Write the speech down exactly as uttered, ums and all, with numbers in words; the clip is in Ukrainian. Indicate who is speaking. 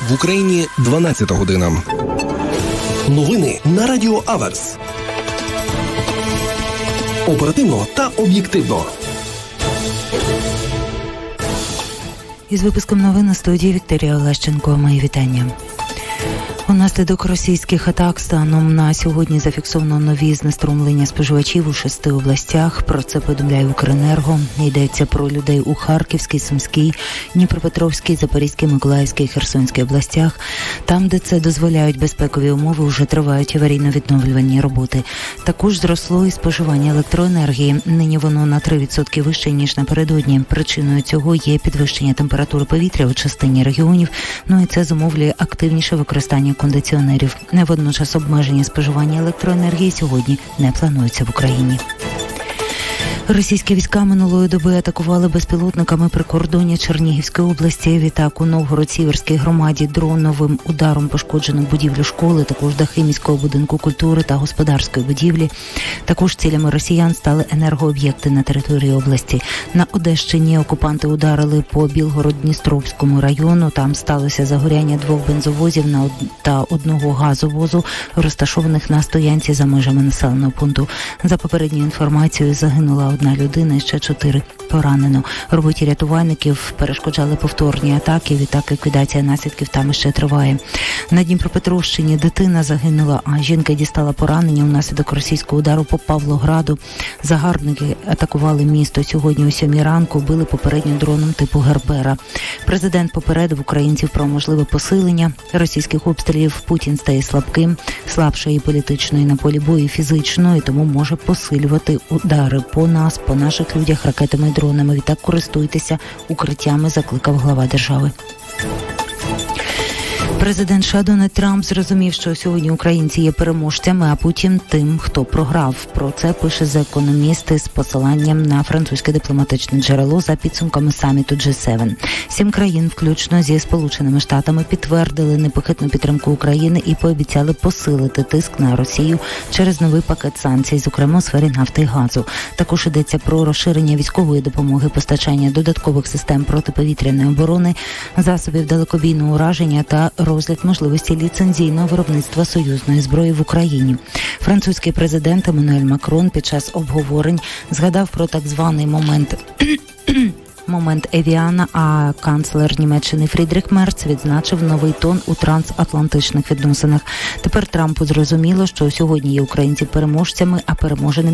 Speaker 1: В Україні дванадцята година. Новини на Радіо Аверс. Оперативно та об'єктивно.
Speaker 2: Із випуском новин на студії Вікторія Олещенко. Мої вітання. Унаслідок російських атак станом на сьогодні зафіксовано нові знеструмлення споживачів у шести областях. Про це повідомляє Укренерго. Йдеться про людей у Харківській, Сумській, Дніпропетровській, Запорізькій, Миколаївській і Херсонській областях. Там, де це дозволяють безпекові умови, вже тривають аварійно-відновлювальні роботи. Також зросло і споживання електроенергії. Нині воно на три відсотки вище, ніж напередодні. Причиною цього є підвищення температури повітря у частині регіонів, ну і це зумовлює активніше використання кондиціонерів. Водночас обмеження споживання електроенергії сьогодні не планується в Україні. Російські війська минулої доби атакували безпілотниками прикордоння Чернігівської області. Відтак у Новгород-Сіверській громаді дроновим ударом пошкоджено будівлю школи, також дахи міського будинку культури та господарської будівлі. Також цілями росіян стали енергооб'єкти на території області. На Одещині окупанти ударили по Білгород-Дністровському району. Там сталося загоряння двох бензовозів та одного газовозу, розташованих на стоянці за межами населеного пункту. За попередньою інформацією, загинула одна людина і ще чотири поранено. Роботі рятувальників перешкоджали повторні атаки, відтак ліквідація наслідків там ще триває. На Дніпропетровщині дитина загинула, а жінка дістала поранення унаслідок російського удару по Павлограду. Загарбники атакували місто сьогодні о сьомій ранку, били попередньо дроном типу Гербера. Президент попередив українців про можливе посилення російських обстрілів. Путін стає слабким, слабше і політично, і на полі бою, і фізично, і тому може посилювати удари по нас, по наших людях ракетами і дронами. Відтак користуйтеся укриттями, закликав глава держави. Президент США Дональд Трамп зрозумів, що сьогодні українці є переможцями, а Путін тим, хто програв. Про це пише The Economist з посиланням на французьке дипломатичне джерело за підсумками саміту джі севен. Сім країн, включно зі Сполученими Штатами, підтвердили непохитну підтримку України і пообіцяли посилити тиск на Росію через новий пакет санкцій, зокрема у сфері нафти і газу. Також йдеться про розширення військової допомоги, постачання додаткових систем протиповітряної оборони, засобів далекобійного ураження та розгляд можливості ліцензійного виробництва союзної зброї в Україні. Французький президент Еммануель Макрон під час обговорень згадав про так званий момент момент Евіана, а канцлер Німеччини Фрідріх Мерц відзначив новий тон у трансатлантичних відносинах. Тепер Трампу зрозуміло, що сьогодні є українці переможцями, а переможеним